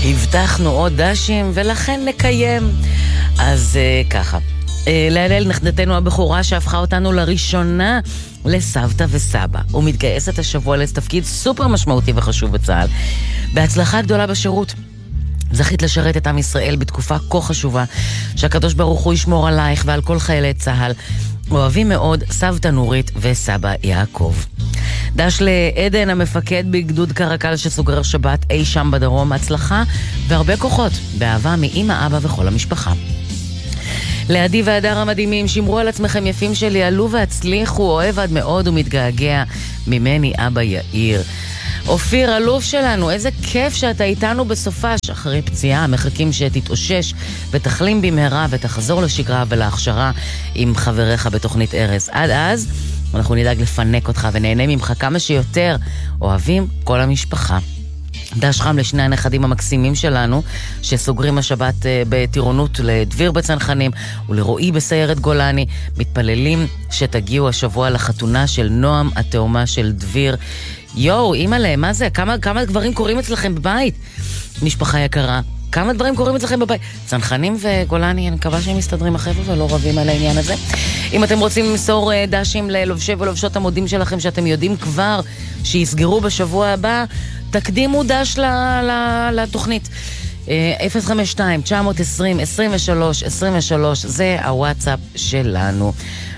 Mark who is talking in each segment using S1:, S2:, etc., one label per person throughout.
S1: הבטחנו עוד דשים ולכן נקיים. אז ככה, להלל נכדתנו הבכורה שהפכה אותנו לראשונה לסבתא וסבא, ומתגייסת השבוע לתפקיד סופר משמעותי וחשוב בצה"ל. בהצלחה גדולה בשירות. זכית לשרת את עם ישראל בתקופה כה חשובה, שהקדוש ברוך הוא ישמור עלייך ועל כל חיילי צה"ל. אוהבים מאוד סבתא נורית וסבא יעקב. דש לעדן המפקד בגדוד קרקל שסוגר שבת אי שם בדרום, הצלחה והרבה כוחות, באהבה מאמא, אבא וכל המשפחה. לעדי והדר המדהימים, שמרו על עצמכם יפים שלי, עלו והצליחו, אוהב עד מאוד ומתגעגע, ממני אבא יאיר. אופיר, אלוף שלנו, איזה כיף שאתה איתנו בסופש, אחרי פציעה, מחכים שתתאושש ותחלים במהרה ותחזור לשגרה ולהכשרה עם חבריך בתוכנית ארז. עד אז, אנחנו נדאג לפנק אותך ונהנה ממך כמה שיותר. אוהבים כל המשפחה. דש חם לשני הנכדים המקסימים שלנו, שסוגרים השבת בטירונות, לדביר בצנחנים ולרועי בסיירת גולני. מתפללים שתגיעו השבוע לחתונה של נועם, התאומה של דביר. יואו, אימא'לה, מה זה? כמה דברים קורים אצלכם בבית? משפחה יקרה, כמה דברים קורים אצלכם בבית? צנחנים וגולני, אני מקווה שהם מסתדרים החבר'ה ולא רבים על העניין הזה. אם אתם רוצים למסור דשים ללובשי ולובשות המודים שלכם, שאתם יודעים כבר שיסגרו בשבוע הבא, תקדימו דש לתוכנית. 052-920-23-23, זה הוואטסאפ שלנו.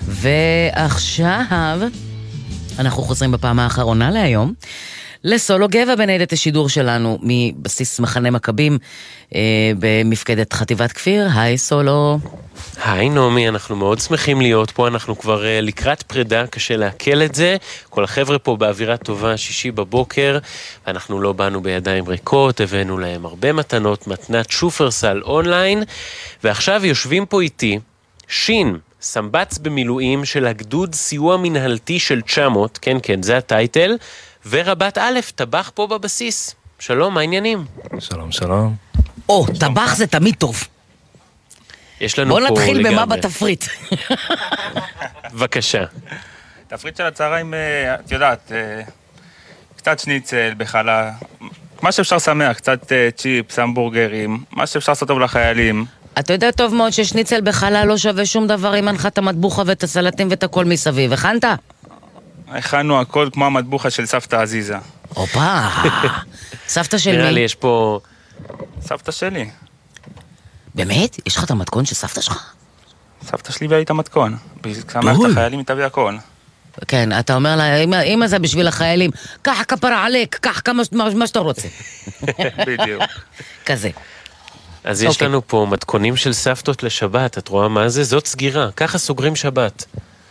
S1: ועכשיו אנחנו חוזרים בפעם האחרונה להיום לסולו גבע בניידת השידור שלנו מבסיס מחנה מכבים במפקדת חטיבת כפיר. היי סולו.
S2: היי נעמי, אנחנו מאוד שמחים להיות פה, אנחנו כבר לקראת פרידה, קשה להקל את זה, כל החבר'ה פה באווירה טובה, שישי בבוקר, ואנחנו לא באנו בידיים ריקות, הבאנו להם הרבה מתנות, מתנת שופרסל אונליין, ועכשיו יושבים פה איתי שין, סמבץ במילואים של הגדוד סיוע מנהלתי של 900, כן, זה הטייטל, ורבת א', טבח פה בבסיס. שלום, מה העניינים?
S3: שלום, שלום.
S1: טבח זה תמיד טוב.
S2: יש לנו פה לגמרי.
S1: בוא נתחיל במה בתפריט.
S2: בבקשה.
S4: תפריט של הצהריים, את יודעת, קצת שניצל בחלה, מה שאפשר שמח, קצת צ'יפס, המבורגרים, מה שאפשר לעשות טוב לחיילים.
S1: אתה יודע טוב מאוד ששניצל בחלה לא שווה שום דבר אם הנחת המטבוחה ואת הסלטים ואת הכל מסביב. הכנת?
S4: הכנו הכל כמו המטבוחה של סבתא עזיזה.
S1: אופה, סבתא של מי?
S2: נראה לי יש פה...
S4: סבתא שלי.
S1: באמת? יש לך את המתכון של סבתא שלך?
S4: סבתא שלי והיא את המתכון. שמח את החיילים איתה והכל.
S1: כן, אתה אומר לה, אמא זה בשביל החיילים, קח כפרה עליק, קח כמה מה שאתה רוצה.
S4: בדיוק.
S1: כזה.
S2: אז יש לנו פה מתכונים של סבתות לשבת, את רואה מה זה? זאת סגירה, ככה סוגרים שבת.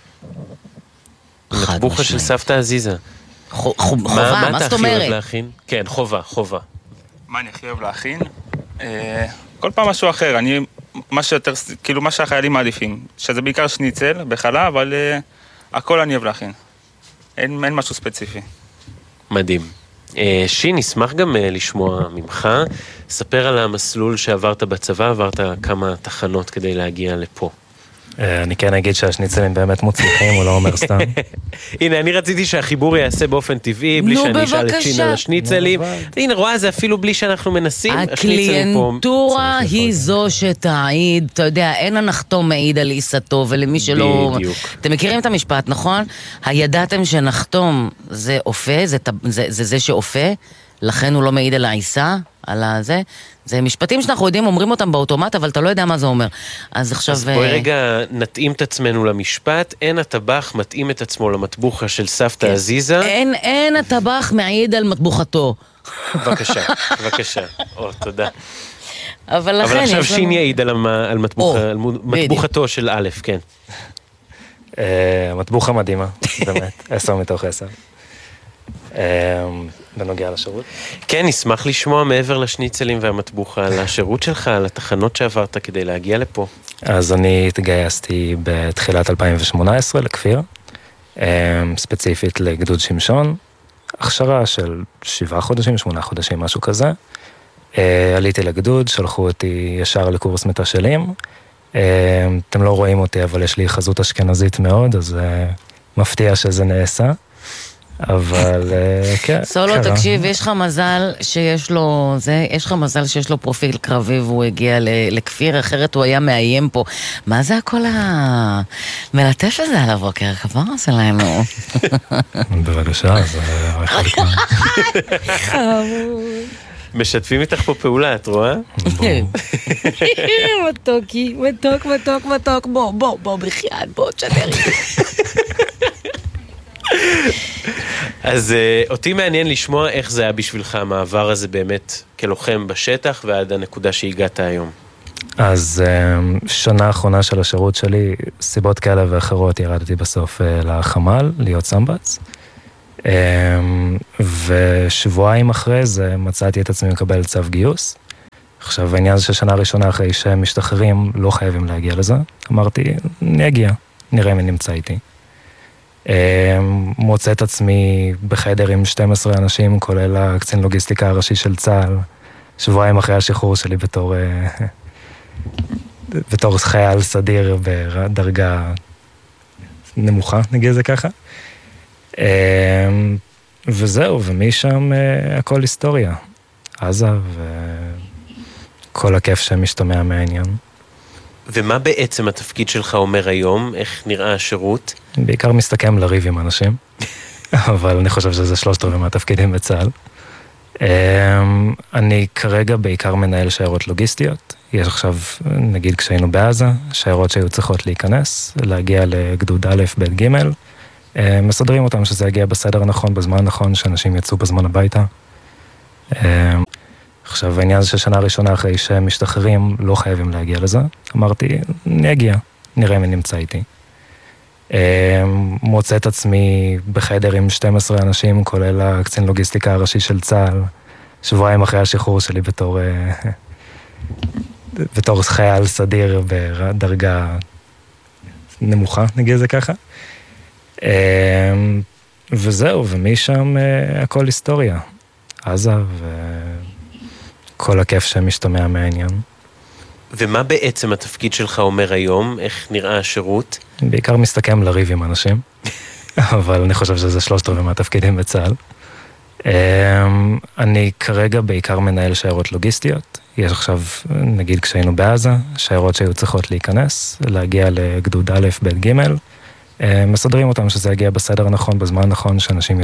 S2: מטבוחה של סבתא עזיזה.
S1: חובה, מה זאת אומרת?
S2: להכין? כן, חובה.
S4: מה אני הכי אוהב להכין? כל פעם משהו אחר, מה שיותר, כאילו מה שהחיילים מעדיפים, שזה בעיקר שניצל בחלה, אבל הכל אני אוהב להכין. אין משהו ספציפי.
S2: מדהים. שין, נשמח גם לשמוע ממך. ספר על המסלול שעברת בצבא, עברת כמה תחנות כדי להגיע לפה.
S3: אני כן אגיד שהשניצלים באמת מוצליחים, הוא לא אומר סתם.
S2: הנה, אני רציתי שהחיבור יעשה באופן טבעי, בלי שאני אשאל את שין על השניצלים. הנה, רואה, זה אפילו בלי שאנחנו מנסים.
S1: הקליינטורה היא זו שתעיד, אתה יודע, אין הנחתום מעיד על עיסתו, ולמי שלא...
S2: בדיוק.
S1: אתם מכירים את המשפט, נכון? הידעתם שנחתום זה אופה, זה שאופה, לכן הוא לא מעיד על העיסה, על הזה. זה משפטים שאנחנו יודעים, אומרים אותם באוטומט, אבל אתה לא יודע מה זה אומר. אז עכשיו...
S2: אז בואי רגע נתאים את עצמנו למשפט, אין הטבח מתאים את עצמו למטבוחה של סבתא עזיזה.
S1: אין הטבח מעיד על מטבוחתו.
S2: בבקשה. תודה.
S1: אבל
S2: עכשיו שין יעיד על מטבוחתו של א', כן.
S3: מטבוחה מדהימה, באמת, 10 מתוך 10. בנוגע לשירות?
S2: כן, נשמח לשמוע מעבר לשניצלים והמטבוחה, על השירות שלך, על התחנות שעברת כדי להגיע לפה.
S3: אז אני התגייסתי בתחילת 2018 לכפיר, ספציפית לגדוד שמשון, הכשרה של 7 חודשים, 8 חודשים, משהו כזה. עליתי לגדוד, שלחו אותי ישר לקורס מתשאלים. אתם לא רואים אותי, אבל יש לי חזות אשכנזית מאוד, אז מפתיע שזה נעשה. אבל כן.
S1: סולו, תקשיב, יש לך מזל שיש לו, יש לך מזל שיש לו פרופיל קרבי והוא הגיע לכפיר, אחרת הוא היה מאיים פה. מה זה הכל המלטף הזה על הבוקר? כבר עושה לנו.
S3: בבקשה, זה יכול לקרוא.
S1: חמוד.
S2: משתפים איתך פה פעולה, את רואה?
S1: מתוקי, מתוק, בוא, בחייאת, בוא, תשדר.
S2: אז אותי מעניין לשמוע איך זה היה בשבילך המעבר הזה באמת כלוחם בשטח ועד הנקודה שהגעת היום.
S3: אז שנה האחרונה של השירות שלי, סיבות כאלה ואחרות, ירדתי בסוף לחמ"ל, להיות סמב"ץ. ושבועיים אחרי זה מצאתי את עצמי מקבל צו גיוס. עכשיו, העניין זה ששנה ראשונה אחרי שהם משתחררים, לא חייבים להגיע לזה. אמרתי, אני אגיע, נראה מי נמצא איתי. מוצא את עצמי בחדר עם 12 אנשים, כולל הקצין לוגיסטיקה הראשי של צה"ל, שבועיים אחרי השחרור שלי בתור חייל סדיר בדרגה נמוכה, נגיד זה ככה. וזהו, ומשם הכל היסטוריה. עזה וכל הכיף שמשתמע מהעניין.
S2: ומה בעצם התפקיד שלך אומר היום? איך נראה השירות?
S3: בעיקר מסתכם לריב עם אנשים, אבל אני חושב שזה 3/4 מהתפקידים בצה"ל. אני כרגע בעיקר מנהל שיירות לוגיסטיות. יש עכשיו, נגיד כשהיינו בעזה, שיירות שהיו צריכות להיכנס, להגיע לגדוד א', ב', ג', מסדרים אותם שזה יגיע בסדר הנכון, בזמן הנכון, שאנשים יצאו בזמן הביתה. עכשיו, העניין זה ששנה ראשונה אחרי שהם משתחררים, לא חייבים להגיע לזה. אמרתי, אני אגיע, נראה מי נמצא איתי. מוצא את עצמי בחדר עם 12 אנשים, כולל הקצין לוגיסטיקה הראשי של צה"ל, שבועיים אחרי השחרור שלי בתור חייל סדיר בדרגה נמוכה, נגיד זה ככה. וזהו, ומשם הכל היסטוריה. עזה וכל הכיף שמשתמע מהעניין.
S2: ומה בעצם התפקיד שלך אומר היום? איך נראה השירות?
S3: בעיקר מסתכם לריב עם אנשים, אבל אני חושב שזה 3/4 מהתפקידים בצה"ל. אני כרגע בעיקר מנהל שיירות לוגיסטיות. יש עכשיו, נגיד כשהיינו בעזה, שיירות שהיו צריכות להיכנס, להגיע לגדוד א', ב', ג', מסדרים אותם שזה יגיע בסדר הנכון, בזמן הנכון, שאנשים